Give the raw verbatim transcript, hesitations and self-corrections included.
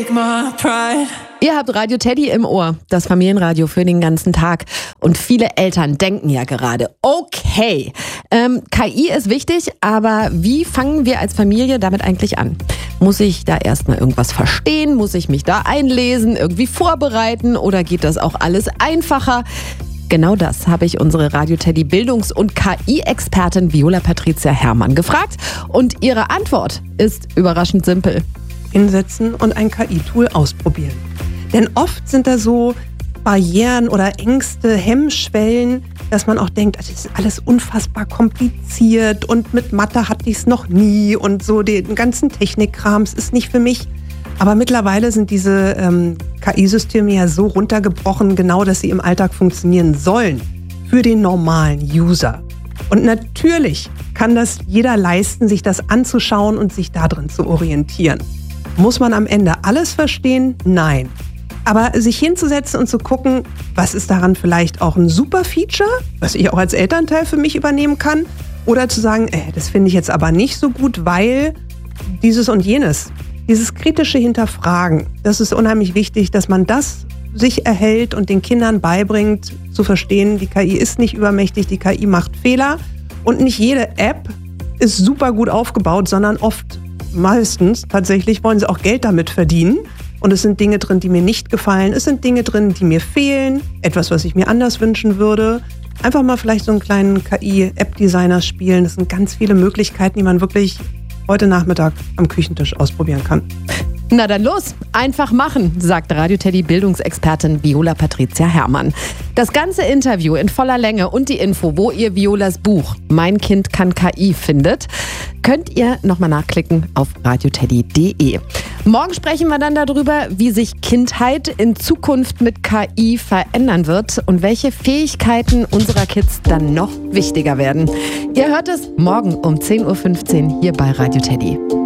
take my pride. Ihr habt Radio Teddy im Ohr, das Familienradio für den ganzen Tag. Und viele Eltern denken ja gerade, okay, ähm, K I ist wichtig, aber wie fangen wir als Familie damit eigentlich an? Muss ich da erstmal irgendwas verstehen? Muss ich mich da einlesen, irgendwie vorbereiten? Oder geht das auch alles einfacher? Genau das habe ich unsere Radio Teddy Bildungs- und K I-Expertin Viola Patricia Herrmann gefragt. Und ihre Antwort ist überraschend simpel. Hinsetzen und ein K I-Tool ausprobieren. Denn oft sind da so Barrieren oder Ängste, Hemmschwellen, dass man auch denkt, das ist alles unfassbar kompliziert und mit Mathe hatte ich es noch nie und so den ganzen Technikkrams ist nicht für mich. Aber mittlerweile sind diese ähm, K I-Systeme ja so runtergebrochen, genau, dass sie im Alltag funktionieren sollen für den normalen User. Und natürlich kann das jeder leisten, sich das anzuschauen und sich darin zu orientieren. Muss man am Ende alles verstehen? Nein. Aber sich hinzusetzen und zu gucken, was ist daran vielleicht auch ein super Feature, was ich auch als Elternteil für mich übernehmen kann, oder zu sagen, äh, das finde ich jetzt aber nicht so gut, weil dieses und jenes. Dieses kritische Hinterfragen, das ist unheimlich wichtig, dass man das sich erhält und den Kindern beibringt, zu verstehen, die K I ist nicht übermächtig, die K I macht Fehler und nicht jede App ist super gut aufgebaut, sondern oft, meistens tatsächlich wollen sie auch Geld damit verdienen. Und es sind Dinge drin, die mir nicht gefallen. Es sind Dinge drin, die mir fehlen. Etwas, was ich mir anders wünschen würde. Einfach mal vielleicht so einen kleinen K I-App-Designer spielen. Das sind ganz viele Möglichkeiten, die man wirklich heute Nachmittag am Küchentisch ausprobieren kann. Na dann los, einfach machen, sagt Radio Teddy Bildungsexpertin Viola Patricia Herrmann. Das ganze Interview in voller Länge und die Info, wo ihr Violas Buch Mein Kind kann K I findet, könnt ihr nochmal nachklicken auf radioteddy punkt de. Morgen sprechen wir dann darüber, wie sich Kindheit in Zukunft mit K I verändern wird und welche Fähigkeiten unserer Kids dann noch wichtiger werden. Ihr hört es morgen um zehn Uhr fünfzehn hier bei Radio Teddy.